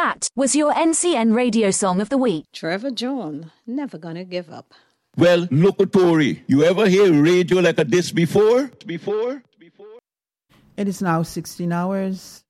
That was your NCN radio song of the week. Trevor John, Never Gonna Give Up. Well, look, Tori, you ever hear radio like this before? It is now 16 hours